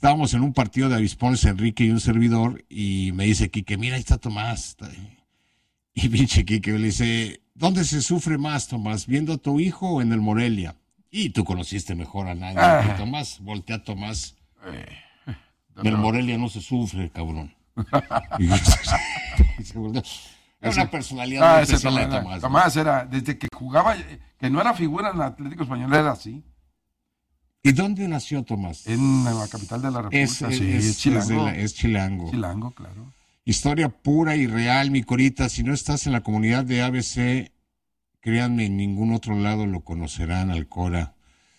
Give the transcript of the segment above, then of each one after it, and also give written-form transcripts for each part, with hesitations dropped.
Estábamos en un partido de Avispones, Enrique y un servidor, y me dice Quique, mira, ahí está Tomás. Y pinche Quique le dice, ¿dónde se sufre más, Tomás? ¿Viendo a tu hijo o en el Morelia? Y tú conociste mejor a nadie que Tomás. Voltea a Tomás. En el Morelia no se sufre, cabrón. Y se volteó. Era una personalidad muy especial de Tomás. Tomás era, desde que jugaba, que no era figura en el Atlético Español, era así. ¿Y dónde nació Tomás? En la capital de la República, es chilango. Es chilango. Chilango, claro. Historia pura y real, mi Corita. Si no estás en la comunidad de ABC, créanme, en ningún otro lado lo conocerán al Cora.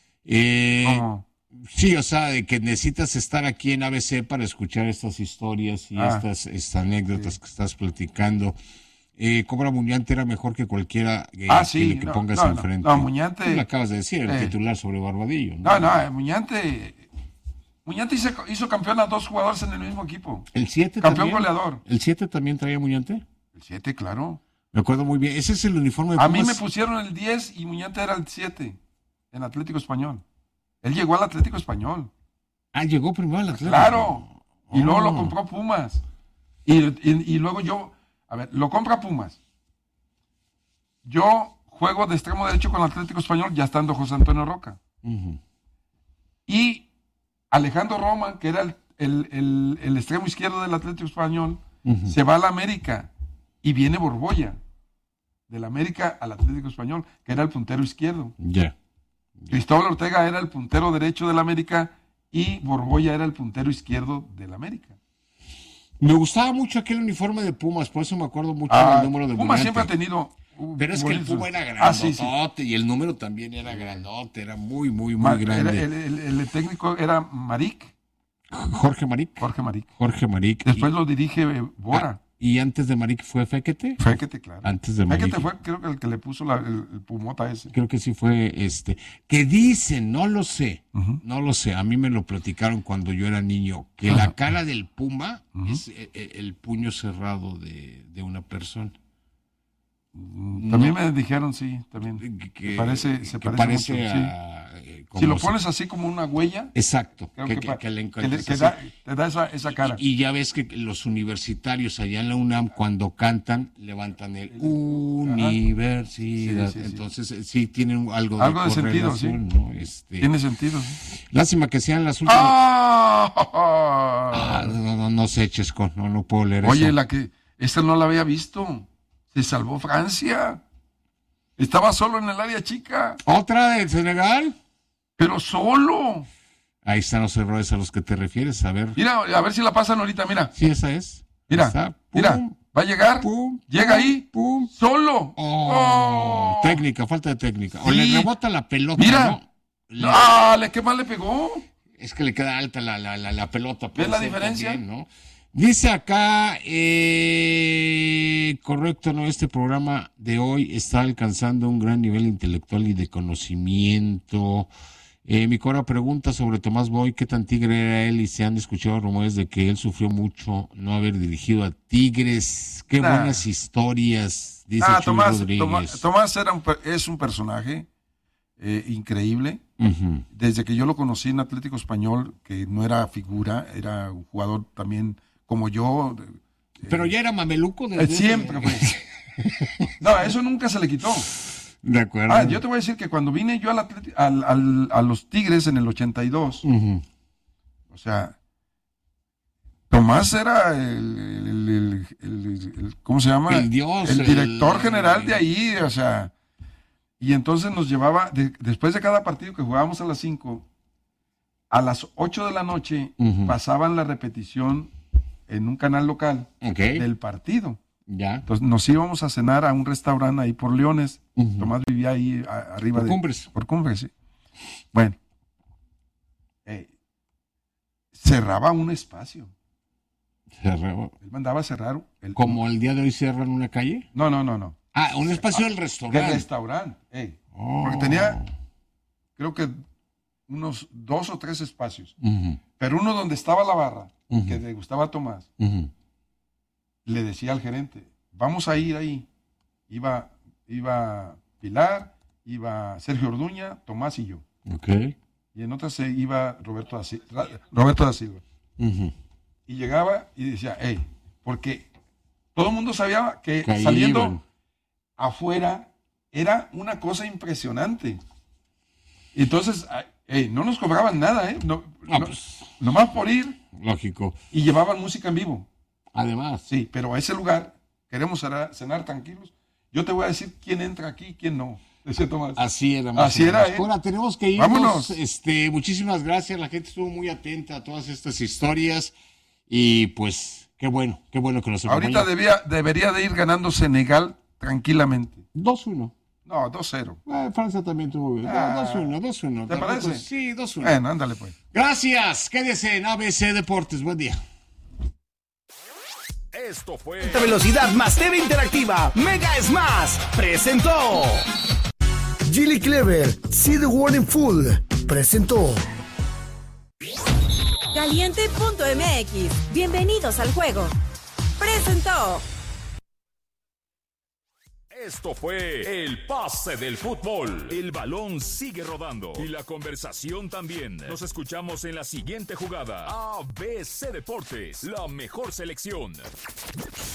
Sí, o sea, de que necesitas estar aquí en ABC para escuchar estas historias y estas anécdotas que estás platicando. Cobra Muñante era mejor que cualquiera que pongas enfrente. No, Muñante. Tú lo acabas de decir, el titular sobre Barbadillo. Muñante hizo campeón a 2 jugadores en el mismo equipo. ¿El 7 campeón también? Goleador. ¿El 7 también traía Muñante? El 7, claro. Me acuerdo muy bien. Ese es el uniforme de Pumas. A mí me pusieron el 10 y Muñante era el 7 en Atlético Español. Él llegó al Atlético Español. Llegó primero al Atlético. Claro. Y luego lo compró Pumas. Y luego lo compra Pumas. Yo juego de extremo derecho con el Atlético Español, ya estando José Antonio Roca. Uh-huh. Y Alejandro Roman, que era el extremo izquierdo del Atlético Español, uh-huh, se va a la América y viene Borbolla. De la América al Atlético Español, que era el puntero izquierdo. Ya. Cristóbal Ortega era el puntero derecho del América y Borbolla era el puntero izquierdo del América. Me gustaba mucho aquel uniforme de Pumas, por eso me acuerdo mucho del número de Pumas siempre ha tenido... Pero es que el Puma era grandote y el número también era grandote, era muy grande. El técnico era Maric. Jorge Maric. Después lo dirige Bora. ¿Y antes de Maric fue Féquete? Féquete, claro. Antes de Maric. Féquete fue, creo que el que le puso el pumota ese. Creo que sí fue que dicen, no lo sé, a mí me lo platicaron cuando yo era niño, que la cara del Puma es el puño cerrado de una persona. También me dijeron, sí, también. Se parece mucho, a, sí. Si lo pones así como una huella. Exacto. Que te da esa cara. Y ya ves que los universitarios allá en la UNAM, cuando cantan, levantan el universidad. Sí. Entonces, sí tienen algo de sentido, sí. ¿no? Tiene sentido, sí. Lástima que sean las últimas. No se eches con, no puedo leer eso. Oye, esta no la había visto. Se salvó Francia. Estaba solo en el área chica. ¿Otra de Senegal? Pero solo. Ahí están los errores a los que te refieres. A ver. Mira, a ver si la pasan ahorita, mira. Sí, esa es. Mira, mira. Va a llegar. Llega ahí. Solo. Técnica, falta de técnica. Sí. O le rebota la pelota. Mira. ¿Qué mal le pegó? Es que le queda alta la pelota. ¿Ves la diferencia? También, ¿no? Dice acá, correcto, ¿no? Este programa de hoy está alcanzando un gran nivel intelectual y de conocimiento. Mi Cora pregunta sobre Tomás Boy, ¿qué tan tigre era él? Y se han escuchado rumores de que él sufrió mucho no haber dirigido a Tigres. Qué buenas historias, dice Chuy Rodríguez. Tomás es un personaje increíble. Uh-huh. Desde que yo lo conocí en Atlético Español, que no era figura, era un jugador también como yo. Pero ya era mameluco siempre, pues. No, eso nunca se le quitó. De acuerdo. Yo te voy a decir que cuando vine yo a los Tigres en el 82, uh-huh, o sea, Tomás era el ¿cómo se llama? El dios. El director general de ahí, o sea, y entonces nos llevaba, después de cada partido que jugábamos a las 5, a las 8 de la noche, uh-huh, pasaban la repetición en un canal local del partido. Ya. Entonces nos íbamos a cenar a un restaurante ahí por Leones. Uh-huh. Tomás vivía ahí arriba por Cumbres, sí. Bueno. Cerraba un espacio. Cerraba. Él mandaba a cerrar. ¿Como el día de hoy cierran una calle? No. Un espacio del restaurante. Del restaurante. Porque tenía, creo que unos 2 o 3 espacios. Uh-huh. Pero uno donde estaba la barra, uh-huh, que le gustaba a Tomás, uh-huh, le decía al gerente, vamos a ir ahí. Iba Pilar, iba Sergio Orduña, Tomás y yo. Okay. y en otra se iba Roberto da Silva. Ujú. Y llegaba y decía, hey, porque todo el mundo sabía que ahí saliendo iban. afuera era una cosa impresionante. Entonces, no nos cobraban nada, Pues, nomás por ir, lógico. y llevaban música en vivo. Además, Sí, pero a ese lugar queremos cenar tranquilos. Yo te voy a decir quién entra aquí y quién no, decía Tomás. así era. Más Así o menos. era, Ahora tenemos que irnos. Vámonos. Muchísimas gracias. La gente estuvo muy atenta a todas estas historias. Y pues, qué bueno que nos Ahorita acompañó. debería de ir ganando Senegal tranquilamente. 2-1. No, 2-0. Francia también tuvo bien. Ah, 2-1. ¿te parece? Sí, 2-1. Bueno, ándale pues. Gracias. Quédese en ABC Deportes. Buen día. Esto fue Alta velocidad más TV interactiva Mega Smash presentó. Gilly Clever, See the World in Full, presentó. Caliente.mx. Bienvenidos al juego. Presentó. Esto fue el pase del fútbol. El balón sigue rodando y la conversación también. Nos escuchamos en la siguiente jugada. ABC Deportes, la mejor selección.